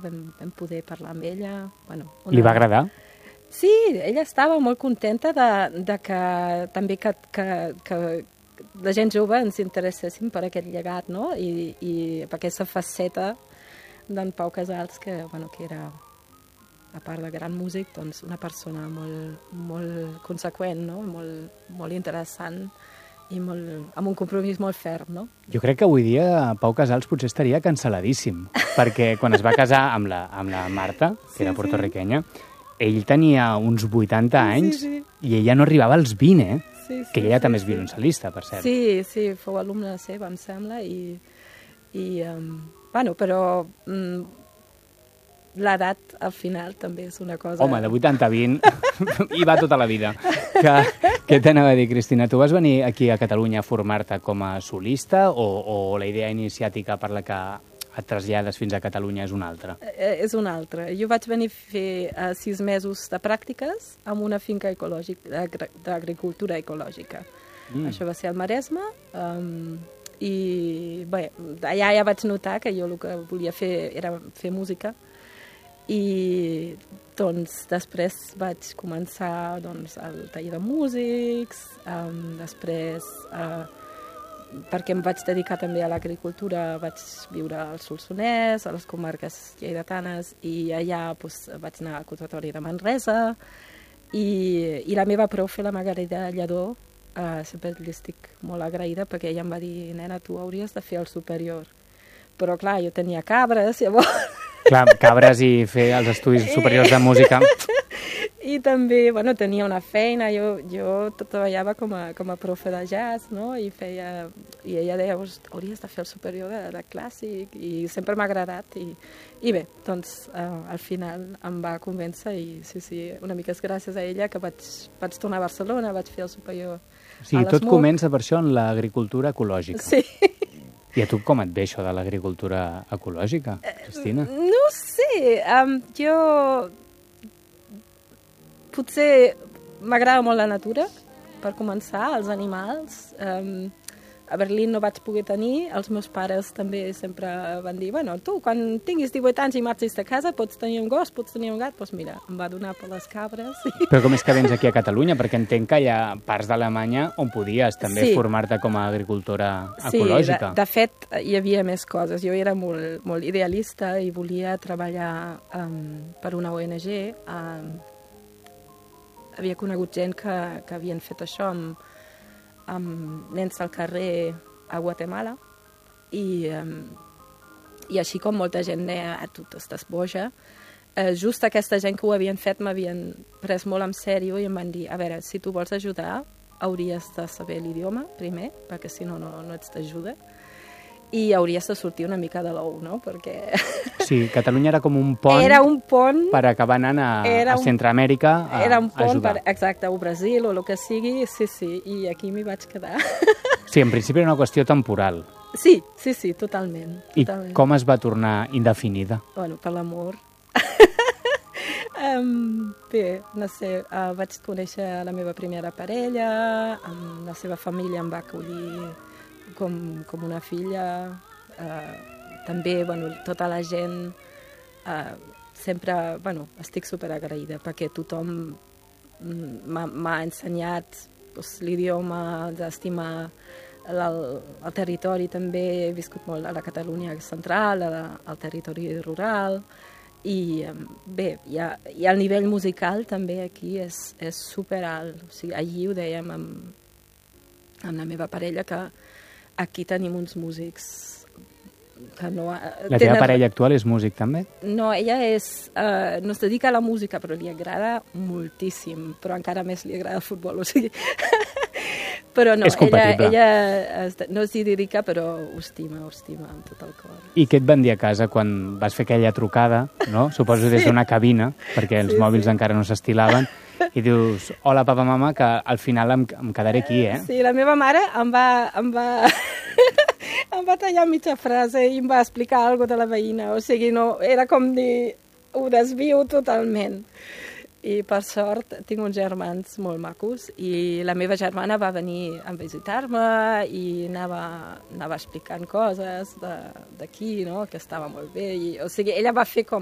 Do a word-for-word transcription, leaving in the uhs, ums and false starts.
vam, vam poder parlar amb ella. Bueno, una... Li va agradar? Sí, ella estava molt contenta de, de que també que, que, que la gent jove ens interesséssim per aquest llegat, no? I, i per aquesta faceta d'en Pau Casals, que, bueno, que era, a part de gran músic, doncs una persona molt, molt conseqüent, no? Molt, molt interessant i molt, amb un compromís molt ferm, no? Jo crec que avui dia Pau Casals potser estaria cancel·ladíssim, perquè quan es va casar amb la, amb la Marta, que sí, era porto-riquenya, sí. Ell tenia uns vuitanta anys sí, sí. i ella no arribava als vint, eh? Sí, sí, que ella sí, també és violoncel·lista, per cert. Sí, sí, fou alumne seva, em sembla, i, i um, bueno, però um, l'edat, al final, també és una cosa... Home, de vuitanta a vint, hi va tota la vida. Que, què t'anava a dir, Cristina? Tu vas venir aquí a Catalunya a formar-te com a solista o, o la idea iniciàtica per la que et trasllades fins a Catalunya és una altra? Eh, és una altra. Jo vaig venir a fer uh, sis mesos de pràctiques en una finca ecològica, d'agricultura ecològica. Mm. Això va ser al Maresme, um, i bé, allà ja vaig notar que jo el que volia fer era fer música, i doncs després vaig començar doncs, el taller de músics, um, després uh, perquè em vaig dedicar també a l'agricultura, vaig viure al Solsonès, a les comarques lleidatanes, i allà doncs, vaig anar al Conservatori de Manresa, i, i la meva profe, la Margarida Lledó, uh, sempre li estic molt agraïda perquè ella em va dir, nena, tu hauries de fer el superior. Però clar, jo tenia cabres, llavors... Clar, cabres i fer els estudis superiors de música. I també, bueno, tenia una feina, jo, jo treballava com a, com a profe de jazz, no? I feia, i ella deia, hauries de fer el superior de, de clàssic, i sempre m'ha agradat, i, i bé, doncs uh, al final em va convèncer, i sí, sí, una mica és gràcies a ella que vaig, vaig tornar a Barcelona, vaig fer el superior o sigui, a l'Esmur. Tot comença per això en l'agricultura ecològica. Sí. I a tu com et ve això de l'agricultura ecològica, Cristina? Uh, no ho sé, um, jo... Potser m'agrada molt la natura, per començar, els animals. Um, a Berlín no vaig poder tenir, els meus pares també sempre van dir, bueno, tu, quan tinguis divuit anys i marxis de casa, pots tenir un gos, pots tenir un gat, doncs mira, em va donar per les cabres. Però com és que vens aquí a Catalunya? Perquè entenc que hi ha parts d'Alemanya on podies també sí. formar-te com a agricultora ecològica. Sí, de, de fet, hi havia més coses. Jo era molt, molt idealista i volia treballar um, per una O N G. Um, havia conegut gent que, que havien fet això amb, amb nens al carrer a Guatemala, i, um, i així com molta gent deia, ah, tu estàs boja, eh, just aquesta gent que ho havien fet m'havien pres molt en sèrio i em van dir, a veure, si tu vols ajudar hauries de saber l'idioma primer, perquè si no, no, no ets d'ajuda, i hauries de sortir una mica de l'ou, no? Perquè... Sí, Catalunya era com un pont, era un pont per acabar anant a, a Centroamèrica a, era un pont a jugar. Per, exacte, o Brasil o el que sigui, sí, sí, i aquí m'hi vaig quedar. Sí, en principi era una qüestió temporal. Sí, sí, sí, totalment. I totalment. Com es va tornar indefinida? Bueno, per l'amor. um, bé, no sé, uh, vaig conèixer la meva primera parella, um, la seva família em va acollir com, com una filla, uh, també, bueno, tota la gent, uh, sempre, bueno, estic superagraïda perquè tothom m'ha ensenyat doncs, l'idioma, d'estimar el, el territori també. He viscut molt a la Catalunya central, a la, al territori rural, i bé, i, a, i el nivell musical també aquí és, és superalt. O sigui, allí ho dèiem amb, amb la meva parella, que aquí tenim uns músics que no... La teva tenen... parella actual és músic també? No, ella és, uh, no es dedica a la música, però li agrada moltíssim, però encara més li agrada el futbol, o sigui... Però no, ella, ella es, no s'hi dedica, però ho estima, ho estima amb tot el cor. I què et van dir a casa quan vas fer aquella trucada, no? Suposo sí. des d'una cabina, perquè els sí, mòbils sí. encara no s'estilaven, i dius, hola, papa, mama, que al final em, em quedaré aquí, eh? Sí, la meva mare em va... Em va... em va tallar mitja frase i em va explicar alguna cosa de la veïna, o sigui, no, era com dir, ho desvio totalment. I per sort tinc uns germans molt macos i la meva germana va venir a visitar-me i anava, anava explicant coses d'aquí, no? Que estava molt bé. I, o sigui, ella va fer com